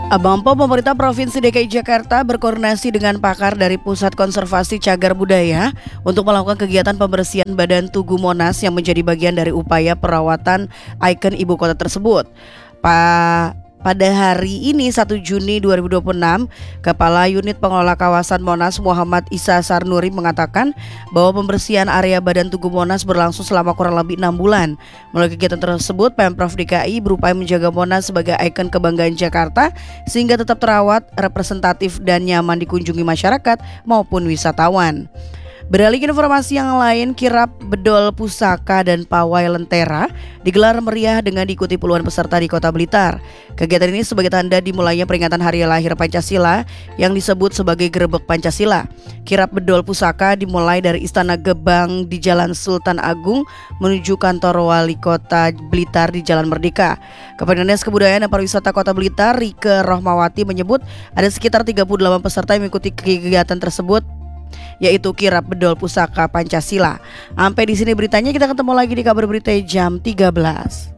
Abang Po, pemerintah Provinsi DKI Jakarta berkoordinasi dengan pakar dari Pusat Konservasi Cagar Budaya untuk melakukan kegiatan pembersihan Badan Tugu Monas yang menjadi bagian dari upaya perawatan ikon ibu kota tersebut. Pada hari ini 1 Juni 2026, Kepala Unit Pengelola Kawasan Monas Muhammad Isa Sarnuri mengatakan bahwa pembersihan area Badan Tugu Monas berlangsung selama kurang lebih 6 bulan. Melalui kegiatan tersebut, Pemprov DKI berupaya menjaga Monas sebagai ikon kebanggaan Jakarta sehingga tetap terawat, representatif dan nyaman dikunjungi masyarakat maupun wisatawan. Beralih ke informasi yang lain, kirap, bedol, pusaka, dan pawai lentera digelar meriah dengan diikuti puluhan peserta di Kota Blitar. Kegiatan ini sebagai tanda dimulainya peringatan Hari Lahir Pancasila yang disebut sebagai Gerebek Pancasila. Kirap bedol pusaka dimulai dari Istana Gebang di Jalan Sultan Agung menuju kantor Wali Kota Blitar di Jalan Merdeka. Kepala Dinas Kebudayaan dan Pariwisata Kota Blitar, Rike Rohmawati, menyebut ada sekitar 38 peserta yang mengikuti kegiatan tersebut, yaitu kirap bedol pusaka Pancasila. Sampai di sini beritanya, kita ketemu lagi di kabar berita jam 13.